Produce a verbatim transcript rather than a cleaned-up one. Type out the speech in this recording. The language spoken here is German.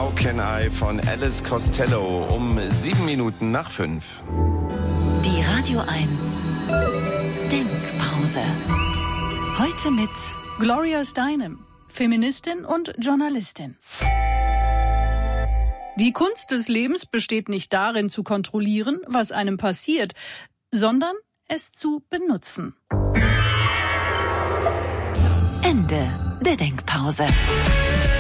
How Can I von Alice Costello um sieben Minuten nach fünf. Die Radio eins Denkpause. Heute mit Gloria Steinem, Feministin und Journalistin. Die Kunst des Lebens besteht nicht darin, zu kontrollieren, was einem passiert, sondern es zu benutzen. Ende der Denkpause.